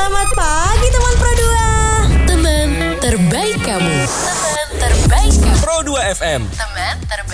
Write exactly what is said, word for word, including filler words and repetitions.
Selamat pagi teman Pro dua. Teman terbaik kamu. Teman terbaik kamu. Pro dua F M. Teman terbaik.